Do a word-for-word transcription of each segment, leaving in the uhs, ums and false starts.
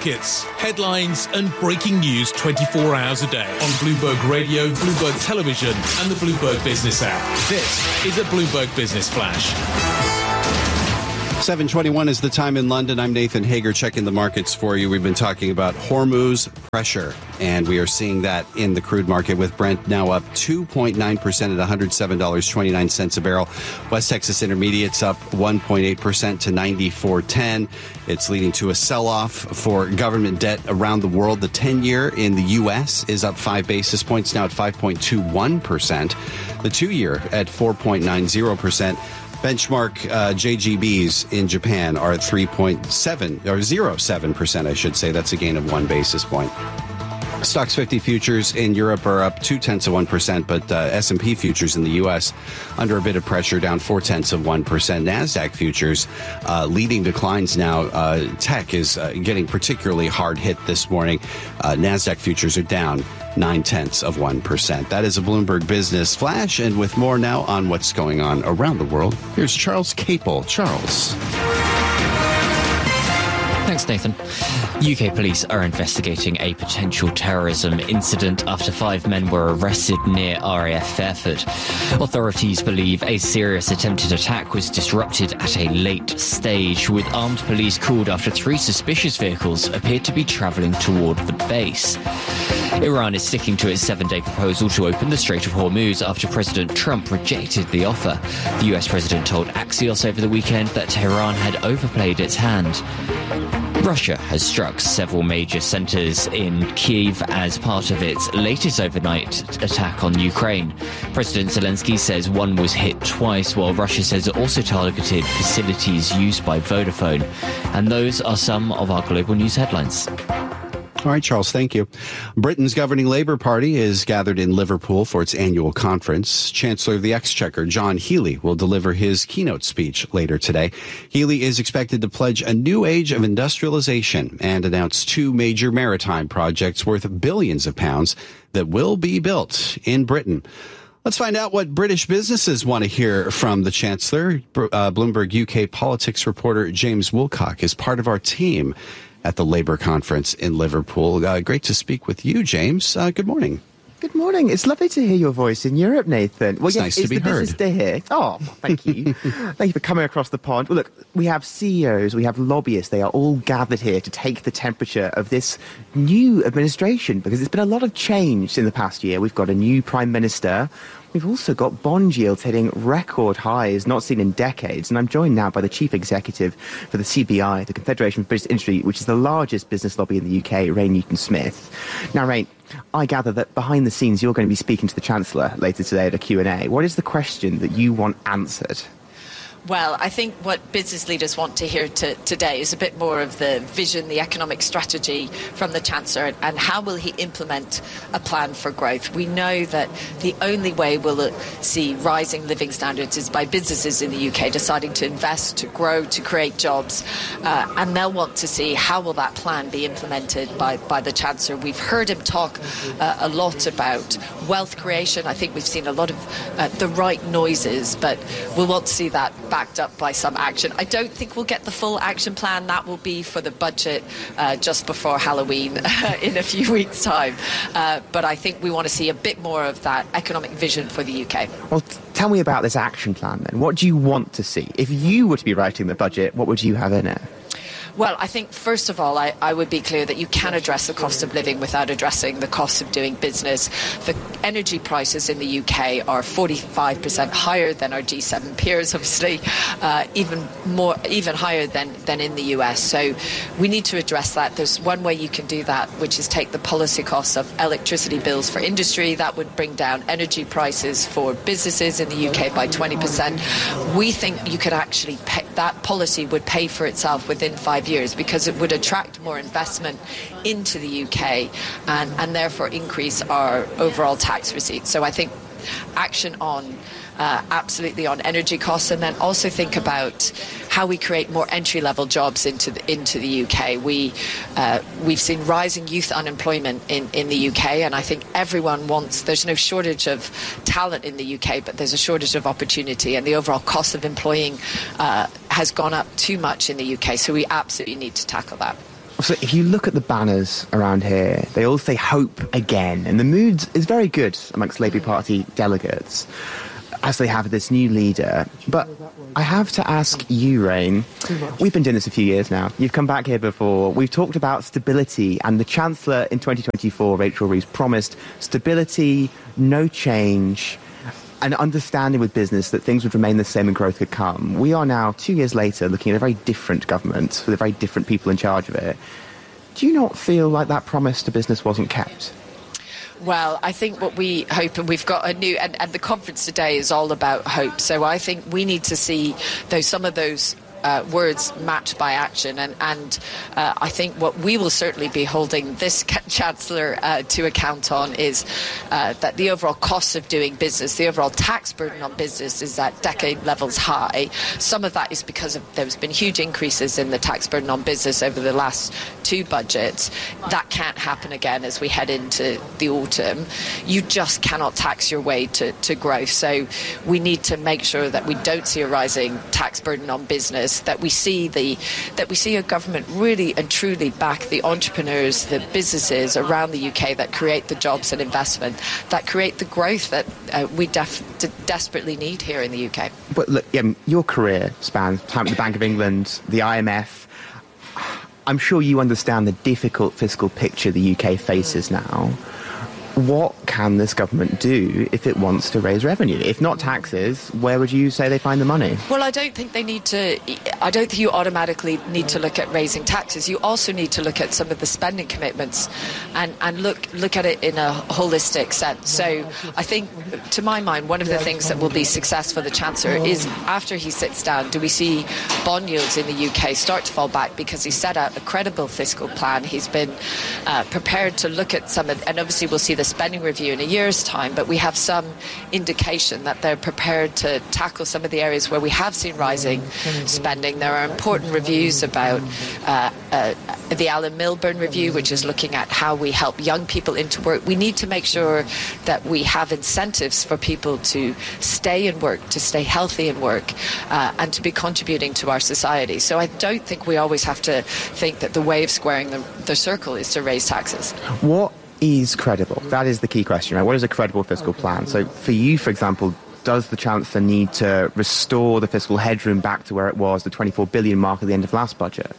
markets, headlines and breaking news twenty-four hours a day on Bloomberg Radio, Bloomberg Television and the Bloomberg Business app. This is a Bloomberg Business Flash. seven twenty-one is the time in London. I'm Nathan Hager checking the markets for you. We've been talking about Hormuz pressure, and we are seeing that in the crude market with Brent now up two point nine percent at one hundred seven dollars and twenty-nine cents a barrel. West Texas Intermediate's up one point eight percent to ninety-four ten. It's leading to a sell-off for government debt around the world. The ten-year in the U S is up five basis points, now at five point two one percent. The two-year at four point nine zero percent. Benchmark uh, J G Bs in Japan are at three point seven or zero point seven percent, I should say. That's a gain of one basis point. Stocks fifty futures in Europe are up two tenths of one percent, but uh, S and P futures in the U S under a bit of pressure, down four tenths of one percent. Nasdaq futures uh, leading declines now. Uh, tech is uh, getting particularly hard hit this morning. Uh, Nasdaq futures are down nine tenths of one percent. That is a Bloomberg Business Flash, and with more now on what's going on around the world, here's Charles Capel. Charles. Thanks, Nathan. U K police are investigating a potential terrorism incident after five men were arrested near R A F Fairford. Authorities believe a serious attempted attack was disrupted at a late stage, with armed police called after three suspicious vehicles appeared to be travelling toward the base. Iran is sticking to its seven-day proposal to open the Strait of Hormuz after President Trump rejected the offer. The U S president told Axios over the weekend that Tehran had overplayed its hand. Russia has struck several major centres in Kyiv as part of its latest overnight attack on Ukraine. President Zelensky says one was hit twice, while Russia says it also targeted facilities used by Vodafone. And those are some of our global news headlines. All right, Charles, thank you. Britain's governing Labour Party is gathered in Liverpool for its annual conference. Chancellor of the Exchequer, John Healey, will deliver his keynote speech later today. Healey is expected to pledge a new age of industrialization and announce two major maritime projects worth billions of pounds that will be built in Britain. Let's find out what British businesses want to hear from the Chancellor. Uh, Bloomberg U K politics reporter James Woolcock is part of our team at the Labour conference in Liverpool. Uh, great to speak with you, James. Uh, good morning. Good morning. It's lovely to hear your voice in Europe, Nathan. Well, it's yes, nice to it's be the heard. Business Day here. Oh, thank you. Thank you for coming across the pond. Well, look, we have C E Os, we have lobbyists. They are all gathered here to take the temperature of this new administration, because it's been a lot of change in the past year. We've got a new Prime Minister. We've also got bond yields hitting record highs not seen in decades. And I'm joined now by the Chief Executive for the C B I, the Confederation of British Industry, which is the largest business lobby in the U K, Ray Newton-Smith. Now, Ray, I gather that behind the scenes you're going to be speaking to the Chancellor later today at a Q and A. What is the question that you want answered? Well, I think what business leaders want to hear to, today is a bit more of the vision, the economic strategy from the Chancellor, and how will he implement a plan for growth. We know that the only way we'll see rising living standards is by businesses in the U K deciding to invest, to grow, to create jobs, uh, and they'll want to see how will that plan be implemented by, by the Chancellor. We've heard him talk uh, a lot about wealth creation. I think we've seen a lot of uh, the right noises, but we'll want to see that backed up by some action. I don't think we'll get the full action plan. That will be for the budget uh, just before Halloween in a few weeks' time. Uh, but I think we want to see a bit more of that economic vision for the U K. Well, t- tell me about this action plan then. What do you want to see? If you were to be writing the budget, what would you have in it? Well, I think, first of all, I, I would be clear that you can address the cost of living without addressing the cost of doing business. The energy prices in the U K are forty-five percent higher than our G seven peers, obviously, uh, even more, even higher than, than in the U S. So we need to address that. There's one way you can do that, which is take the policy costs of electricity bills for industry. That would bring down energy prices for businesses in the U K by twenty percent. We think you could actually pay, that policy would pay for itself within five years, because it would attract more investment into the U K and, and therefore increase our overall tax receipts. So I think action on uh, absolutely on energy costs, and then also think about how we create more entry-level jobs into the, into the U K. We, uh, we've seen rising youth unemployment in, in the U K, and I think everyone wants, there's no shortage of talent in the U K, but there's a shortage of opportunity, and the overall cost of employing uh, has gone up too much in the U K, so we absolutely need to tackle that. So if you look at the banners around here, they all say hope again, and the mood is very good amongst Labour Party delegates as they have this new leader. But I have to ask you, Rain, we've been doing this a few years now. You've come back here before. We've talked about stability, and the Chancellor in twenty twenty-four, Rachel Reeves, promised stability, no change, an understanding with business that things would remain the same and growth could come. We are now, two years later, looking at a very different government with very different people in charge of it. Do you not feel like that promise to business wasn't kept? Well, I think what we hope, and we've got a new, and, and the conference today is all about hope. So I think we need to see those, some of those Uh, words matched by action, and, and uh, I think what we will certainly be holding this ca- Chancellor uh, to account on is uh, that the overall cost of doing business, the overall tax burden on business is at decade levels high. Some of that is because of, there's been huge increases in the tax burden on business over the last two budgets. That can't happen again as we head into the autumn. You just cannot tax your way to, to growth. So we need to make sure that we don't see a rising tax burden on business, that we see the that we see a government really and truly back the entrepreneurs, the businesses around the U K that create the jobs and investment, that create the growth that uh, we def- de- desperately need here in the U K. But look, um, your career spans time at the Bank of England, the I M F. I'm sure you understand the difficult fiscal picture the U K faces now. What can this government do if it wants to raise revenue? If not taxes, where would you say they find the money? Well, I don't think they need to, I don't think you automatically need to look at raising taxes. You also need to look at some of the spending commitments and, and look look at it in a holistic sense. So I think, to my mind, one of the things that will be success for the Chancellor is after he sits down, do we see bond yields in the U K start to fall back because he set out a credible fiscal plan. He's been uh, prepared to look at some of, and obviously we'll see the spending review in a year's time, but we have some indication that they're prepared to tackle some of the areas where we have seen rising spending. There are important reviews about uh, uh, the Alan Milburn review, which is looking at how we help young people into work. We need to make sure that we have incentives for people to stay in work, to stay healthy in work, uh, and to be contributing to our society. So I don't think we always have to think that the way of squaring the, the circle is to raise taxes. What is credible? That is the key question, right? What is a credible fiscal plan? So for you, for example, does the Chancellor need to restore the fiscal headroom back to where it was, the twenty-four billion mark at the end of last budget?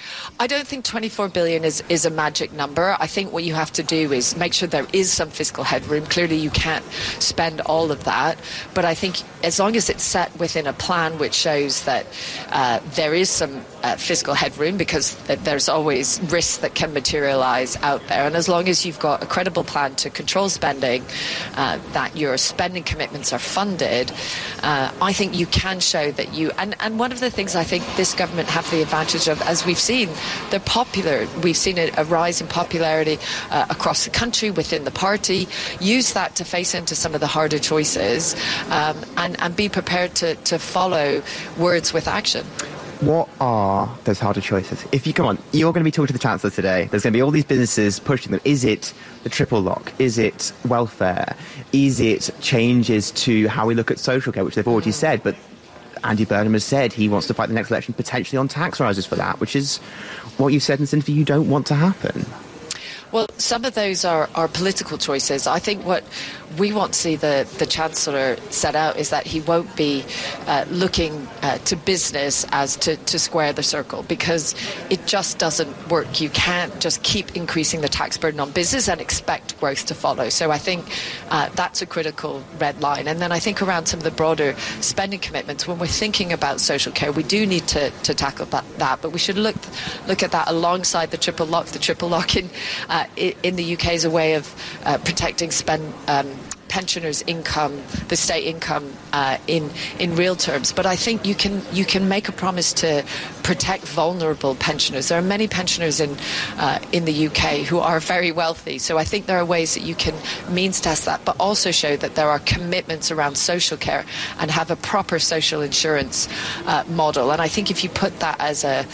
I don't think twenty-four billion is, is a magic number. I think what you have to do is make sure there is some fiscal headroom. Clearly you can't spend all of that, but I think as long as it's set within a plan which shows that uh, there is some uh, fiscal headroom, because th- there's always risks that can materialise out there, and as long as you've got a credible plan to control spending, uh, that your spending commitments are funded, uh, I think you can show that you... And, and one of the things I think this government have the advantage of, as we've seen, they're popular. We've seen a, a rise in popularity uh, across the country, within the party. Use that to face into some of the harder choices, um, and, and be prepared to, to follow words with action. What are those harder choices? If you come on, you're going to be talking to the Chancellor today. There's going to be all these businesses pushing them. Is it the triple lock? Is it welfare? Is it changes to how we look at social care, which they've already said, but Andy Burnham has said he wants to fight the next election potentially on tax rises for that, which is what you've said in this interview you don't want to happen. Well, some of those are, are political choices. I think what we want to see the, the Chancellor set out is that he won't be uh, looking uh, to business as to, to square the circle, because it just doesn't work. You can't just keep increasing the tax burden on business and expect growth to follow. So I think uh, that's a critical red line. And then I think around some of the broader spending commitments, when we're thinking about social care, we do need to, to tackle that, that, but we should look look at that alongside the triple lock. The triple lock in uh, in the U K is a way of uh, protecting spend um, pensioners' income, the state income uh, in in real terms. But I think you can you can make a promise to protect vulnerable pensioners. There are many pensioners in uh, in the U K who are very wealthy. So I think there are ways that you can means test that, but also show that there are commitments around social care and have a proper social insurance uh, model. And I think if you put that as a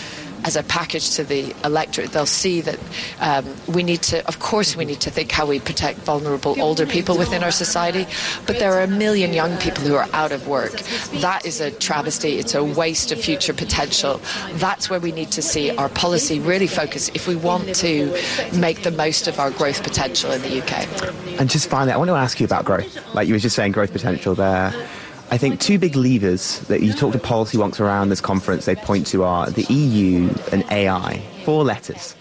as a package to the electorate, they'll see that um, we need to, of course, we need to think how we protect vulnerable older people within our society, but there are a million young people who are out of work. That is a travesty. It's a waste of future potential. That's where we need to see our policy really focus if we want to make the most of our growth potential in the U K. And just finally, I want to ask you about growth. Like you were just saying, growth potential there. I think two big levers that you talk to policy wonks around this conference they point to are the E U and A I. Four letters.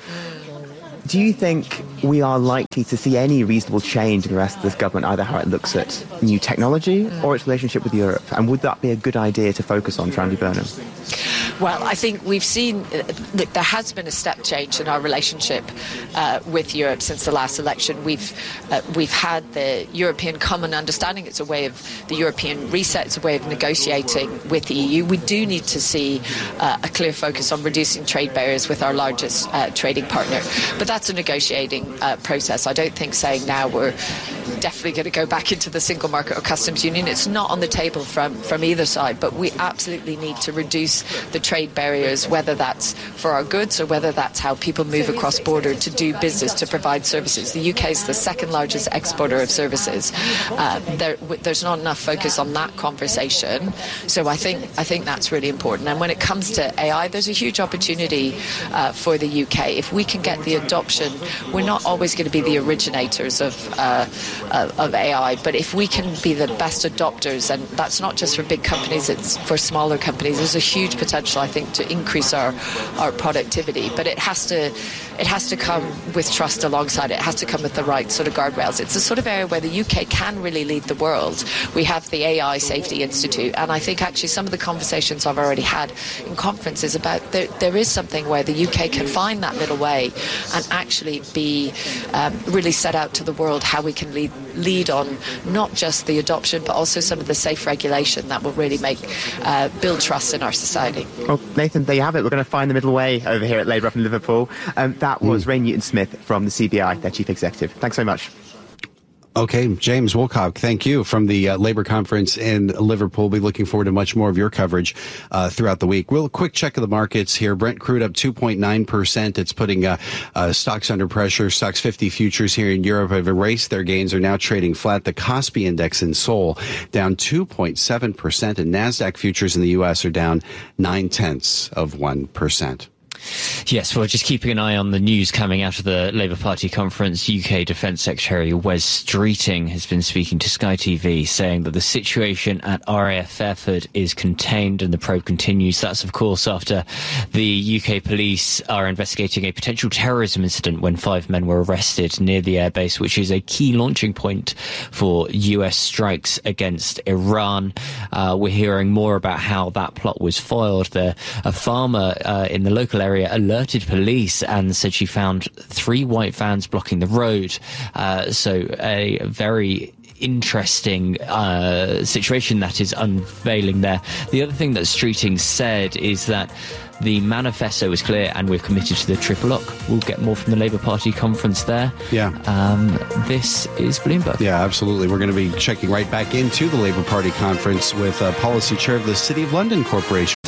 Do you think we are likely to see any reasonable change in the rest of this government, either how it looks at new technology or its relationship with Europe? And would that be a good idea to focus on, Trandy Burnham? Well, I think we've seen uh, that there has been a step change in our relationship uh, with Europe since the last election. We've uh, we've had the European Common Understanding. It's a way of the European reset. It's a way of negotiating with the E U. We do need to see uh, a clear focus on reducing trade barriers with our largest uh, trading partner. But that's a negotiating uh, process. I don't think saying now we're definitely going to go back into the single market or customs union. It's not on the table from, from either side, but we absolutely need to reduce the trade barriers, whether that's for our goods or whether that's how people move across border to do business, to provide services. The U K is the second largest exporter of services. Uh, there, there's not enough focus on that conversation. So I think I think that's really important. And when it comes to A I, there's a huge opportunity uh, for the U K. If we can get the adoption, we're not always going to be the originators of uh, uh, of A I, but if we can be the best adopters, and that's not just for big companies, it's for smaller companies, there's a huge potential, I think, to increase our, our productivity. But it has to it has to come with trust alongside it. It has to come with the right sort of guardrails. It's a sort of area where the U K can really lead the world. We have the A I Safety Institute, and I think actually some of the conversations I've already had in conferences about there, there is something where the U K can find that middle way and actually be um, really set out to the world how we can lead, lead on not just the adoption but also some of the safe regulation that will really make uh, build trust in our society. Well, Nathan, there you have it. We're going to find the middle way over here at Labour up in Liverpool. Um, that was mm. Ray Newton-Smith from the C B I, their Chief Executive. Thanks so much. Okay, James Woolcock, thank you from the uh, Labour Conference in Liverpool. We'll be looking forward to much more of your coverage uh, throughout the week. We'll quick check of the markets here. Brent crude up two point nine percent. It's putting uh, uh, stocks under pressure. Stocks fifty futures here in Europe have erased their gains, are now trading flat. The Kospi index in Seoul down two point seven percent, and NASDAQ futures in the U S are down nine tenths of one percent. Yes, well, just keeping an eye on the news coming out of the Labour Party conference. U K Defence Secretary Wes Streeting has been speaking to Sky T V, saying that the situation at R A F Fairford is contained and the probe continues. That's, of course, after the U K police are investigating a potential terrorism incident when five men were arrested near the airbase, which is a key launching point for U S strikes against Iran. Uh, we're hearing more about how that plot was foiled. There, a farmer uh, in the local area alerted police and said she found three white vans blocking the road. Uh, so a very interesting uh, situation that is unveiling there. The other thing that Streeting said is that the manifesto is clear and we're committed to the triple lock. We'll get more from the Labour Party conference there. Yeah. Um, this is Bloomberg. Yeah, absolutely. We're going to be checking right back into the Labour Party conference with uh, Policy Chair of the City of London Corporation.